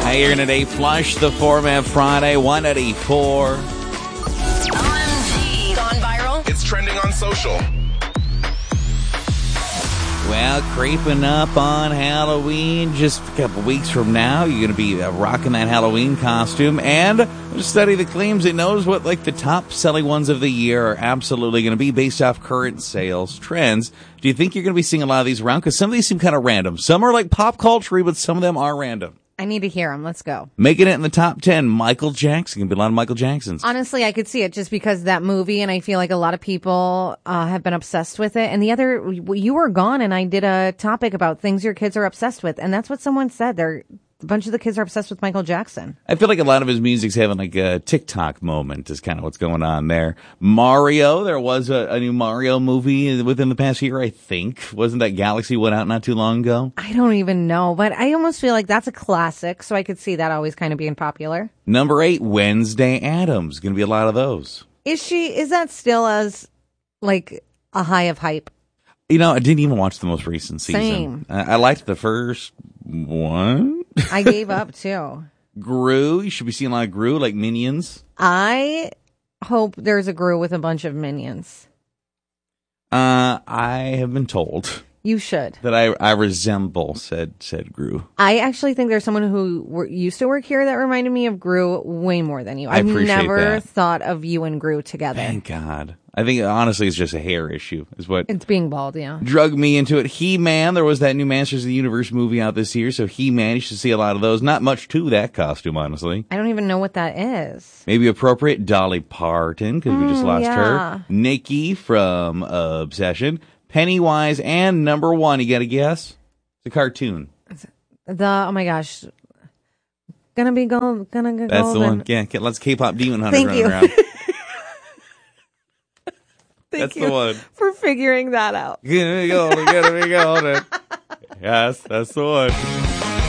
Hey, you're in a day flush, the Format Friday, 184. OMG. Gone viral? It's trending on social. Well, creeping up on Halloween, just a couple weeks from now, you're going to be rocking that Halloween costume, and study the claims. It knows what the top selling ones of the year are absolutely going to be based off current sales trends. Do you think you're going to be seeing a lot of these around? Because some of these seem kind of random. Some are pop culture, but some of them are random. I need to hear them. Let's go. Making it in the top 10, Michael Jackson. Going to be a lot of Michael Jacksons. Honestly, I could see it just because of that movie, and I feel like a lot of people have been obsessed with it. And the other, you were gone, and I did a topic about things your kids are obsessed with, and that's what someone said. A bunch of the kids are obsessed with Michael Jackson. I feel like a lot of his music's having a TikTok moment is kind of what's going on there. Mario, there was a new Mario movie within the past year, I think. Wasn't that Galaxy went out not too long ago? I don't even know, but I almost feel like that's a classic, so I could see that always kind of being popular. Number 8, Wednesday Addams. Going to be a lot of those. Is that still as a high of hype? I didn't even watch the most recent season. Same. I liked the first one. I gave up too. Gru, you should be seeing a lot of Gru, like Minions. I hope there's a Gru with a bunch of minions. I have been told You should. that I resemble said Gru. I actually think there's someone who used to work here that reminded me of Gru way more than you. I appreciate never that. thought of you and Gru together. Thank God. I think honestly it's just a hair issue is what It's being bald, yeah. drug me into it. He-Man, there was that new Masters of the Universe movie out this year, so He-Man, you should see a lot of those. Not much to that costume, honestly. I don't even know what that is. Maybe appropriate. Dolly Parton, because we just lost yeah. her. Nikki from Obsession. Pennywise, and number 1, you got to guess? It's a cartoon. Oh my gosh. Gonna be gold. Gonna go That's the golden. one. Yeah, let's K-pop demon hunter Thank running you. around. Thank That's you the one. for figuring that out. Gonna be golden, gonna be golden. Yes, that's the one.